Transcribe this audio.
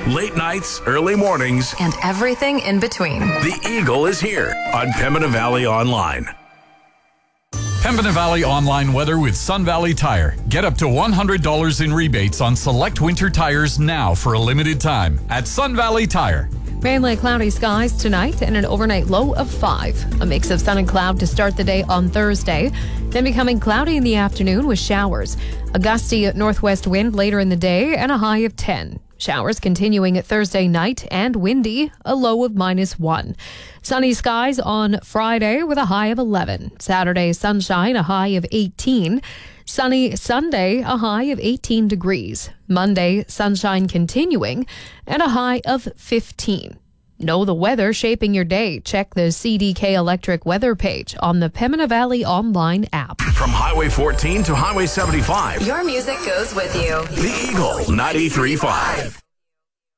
late nights, early mornings, and everything in between. The Eagle is here on Pembina Valley Online. Pembina Valley Online weather with Sun Valley Tire. Get up to $100 in rebates on select winter tires now for a limited time at Sun Valley Tire. Mainly cloudy skies tonight and an overnight low of 5. A mix of sun and cloud to start the day on Thursday, then becoming cloudy in the afternoon with showers. A gusty northwest wind later in the day and a high of 10. Showers continuing at Thursday night and windy, a low of -1. Sunny skies on Friday with a high of 11. Saturday, sunshine, a high of 18. Sunny Sunday, a high of 18 degrees. Monday, sunshine continuing and a high of 15. Know the weather shaping your day. Check the CDK Electric weather page on the Pembina Valley Online app. From Highway 14 to Highway 75. Your music goes with you. The Eagle 93.5.